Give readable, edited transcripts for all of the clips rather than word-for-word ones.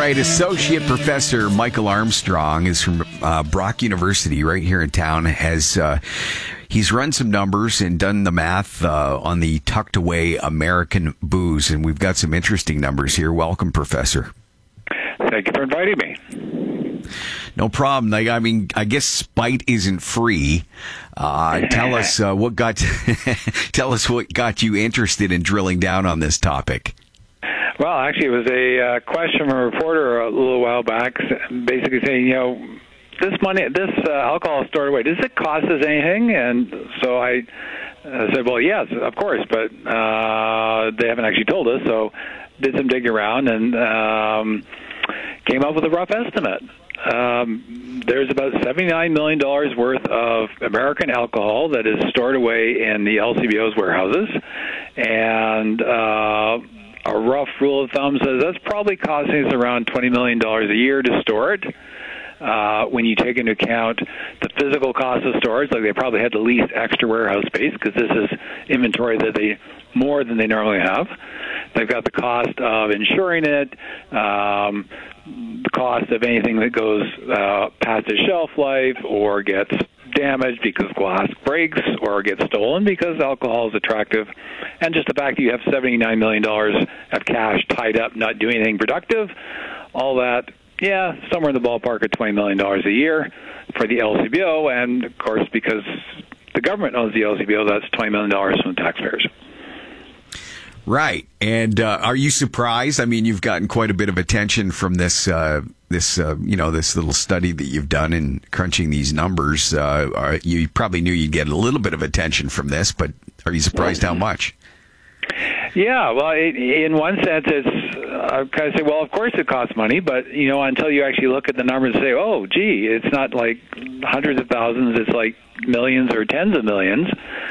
right, Associate Professor Michael Armstrong is from Brock University right here in town. He's run some numbers and done the math on the tucked away American booze, and we've got some interesting numbers here. Welcome, Professor. Thank you for inviting me. No problem. I mean, I guess spite isn't free. Tell us what got you interested in drilling down on this topic. Well, actually, it was a question from a reporter a little while back, basically saying, this alcohol stored away, does it cost us anything? And so I said, well, yes, of course, but they haven't actually told us. So did some digging around and came up with a rough estimate. There's about $79 million worth of American alcohol that is stored away in the LCBO's warehouses, and a rough rule of thumb says that's probably costing us around $20 million a year to store it. When you take into account the physical cost of storage, like they probably had to lease extra warehouse space because this is inventory that more than they normally have. They've got the cost of insuring it, the cost of anything that goes past its shelf life or gets damaged because glass breaks or gets stolen because alcohol is attractive, and just the fact that you have $79 million of cash tied up not doing anything productive, all that, yeah, somewhere in the ballpark of $20 million a year for the LCBO, and of course because the government owns the LCBO, that's $20 million from the taxpayers. Right. And are you surprised? I mean, you've gotten quite a bit of attention from this little study that you've done in crunching these numbers. You probably knew you'd get a little bit of attention from this, but are you surprised how much? Yeah, well, in one sense, I kind of say, well, of course it costs money, but, until you actually look at the numbers and say, oh, gee, it's not like hundreds of thousands, it's like millions or tens of millions.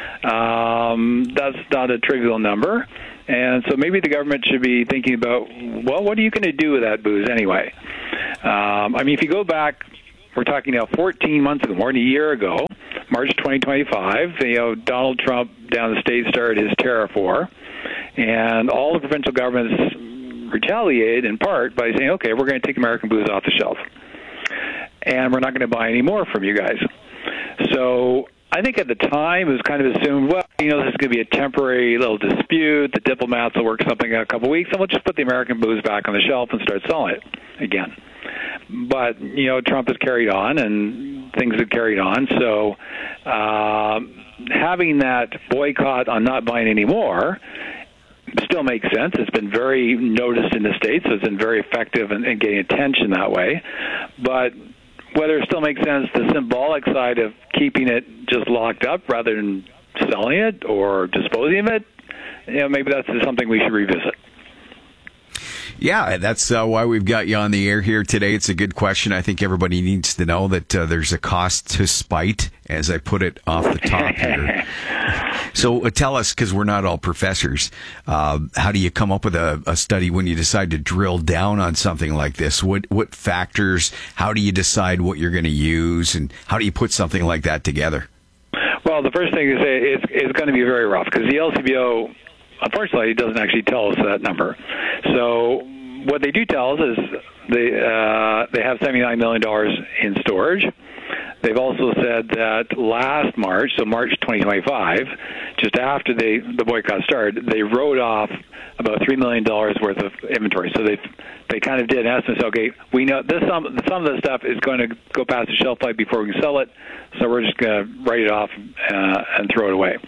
That's not a trivial number. And so maybe the government should be thinking about, well, what are you going to do with that booze anyway? If you go back, we're talking now 14 months ago, more than a year ago, March 2025, Donald Trump down the state started his tariff war, and all the provincial governments retaliated in part by saying, okay, we're going to take American booze off the shelf, and we're not going to buy any more from you guys. So I think at the time it was kind of assumed, well, this is going to be a temporary little dispute. The diplomats will work something out a couple of weeks, and we'll just put the American booze back on the shelf and start selling it again. But, Trump has carried on, and things have carried on. So having that boycott on not buying any more still makes sense. It's been very noticed in the States, so it's been very effective in getting attention that way. But whether it still makes sense, the symbolic side of keeping it just locked up rather than selling it or disposing of it, maybe that's something we should revisit. Yeah, that's why we've got you on the air here today. It's a good question. I think everybody needs to know that there's a cost to spite, as I put it off the top here. So tell us, because we're not all professors, how do you come up with a study when you decide to drill down on something like this? What factors, how do you decide what you're going to use, and how do you put something like that together? Well, the first thing to say is it's going to be very rough, because the LCBO, unfortunately, doesn't actually tell us that number. So what they do tell us is they have $79 million in storage. They've also said that last March, so March 2025, just after the boycott started, they wrote off about $3 million worth of inventory. So they kind of did an estimate. Okay, we know some of the stuff is going to go past the shelf life before we can sell it, so we're just going to write it off and throw it away.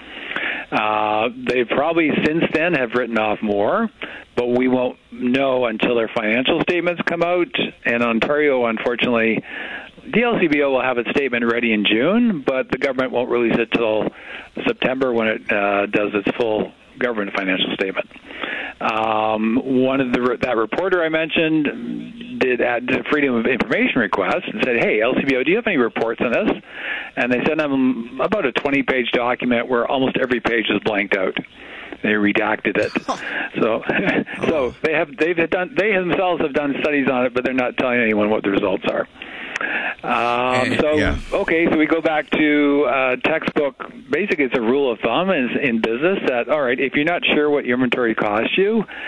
They probably since then have written off more, but we won't know until their financial statements come out. And Ontario, unfortunately, the LCBO will have its statement ready in June, but the government won't release it till September when it does its full government financial statement. That reporter I mentioned did add a Freedom of Information request and said, hey, LCBO, do you have any reports on this? And they sent them about a 20-page document where almost every page is blanked out. They redacted it. So they themselves have done studies on it, but they're not telling anyone what the results are. Okay, so we go back to textbook. Basically, it's a rule of thumb in business that, all right, if you're not sure what your inventory costs you,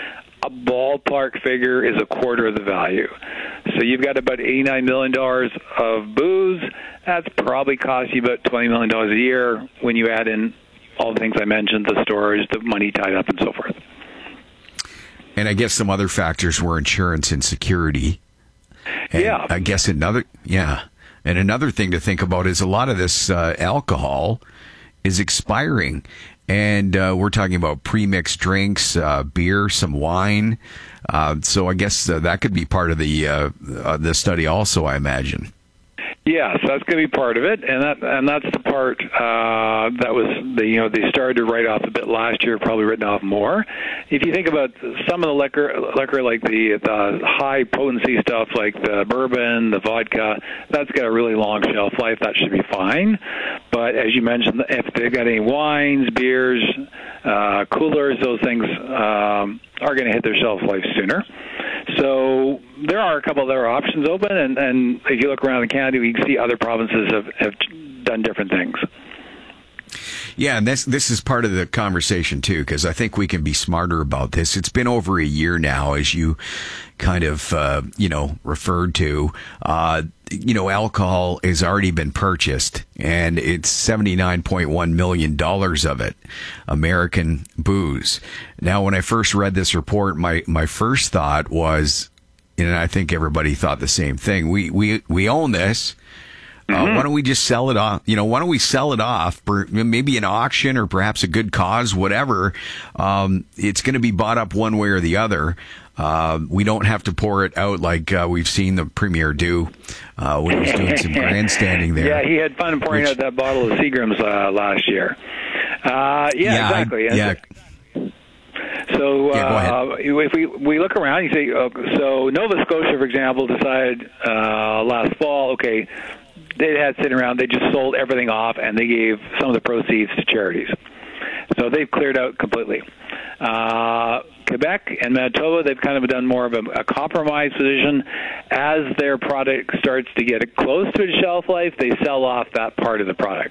a ballpark figure is a quarter of the value. So you've got about $89 million of booze. That's probably cost you about $20 million a year when you add in all the things I mentioned, the storage, the money tied up, and so forth. And I guess some other factors were insurance and security. And yeah. I guess another thing to think about is a lot of this alcohol is expiring. And we're talking about pre-mixed drinks, beer, some wine. So I guess that could be part of the study also, I imagine. Yes, that's going to be part of it, and that's the part that was they started to write off a bit last year, probably written off more. If you think about some of the liquor like the high potency stuff like the bourbon, the vodka, that's got a really long shelf life. That should be fine. But as you mentioned, if they've got any wines, beers, coolers, those things are going to hit their shelf life sooner. So there are a couple of other options open, and if you look around in Canada, you can see other provinces have done different things. Yeah, and this is part of the conversation, too, because I think we can be smarter about this. It's been over a year now, as you kind of, referred to. Alcohol has already been purchased, and it's $79.1 million of it, American booze. Now, when I first read this report, my first thought was, and I think everybody thought the same thing, we own this. Why don't we just sell it off? Why don't we sell it off, maybe an auction or perhaps a good cause, whatever. It's going to be bought up one way or the other. We don't have to pour it out like we've seen the Premier do when he was doing some grandstanding there. Yeah, he had fun pouring out that bottle of Seagram's last year. Exactly. So if we look around, you say, so Nova Scotia, for example, decided last fall, okay, they had sitting around, they just sold everything off, and they gave some of the proceeds to charities. So they've cleared out completely. Quebec and Manitoba, they've kind of done more of a compromise position. As their product starts to get close to its shelf life, they sell off that part of the product.